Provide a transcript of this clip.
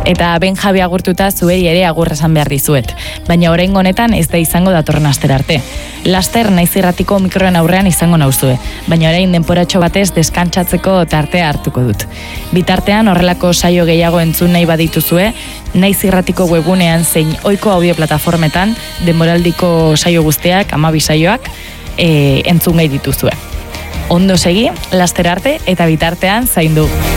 Eta ben Javi agurtuta zuei ere agur esan behar dizuet. Baina oraingo honetan ez da izango datorren astera arte. Laster naiz irratiko mikroen aurrean izango nauzue, baina orain denporatxo batez deskantsatzeko tartea hartuko dut. Bitartean horrelako saio gehiago entzun nahi badituzue, naiz irratiko webunean zein ohiko audio plataformetan denboraldiko saio guztiak, 12 saioak, entzun gai dituzue. Ondo segi, laster arte eta bitartean zaindu.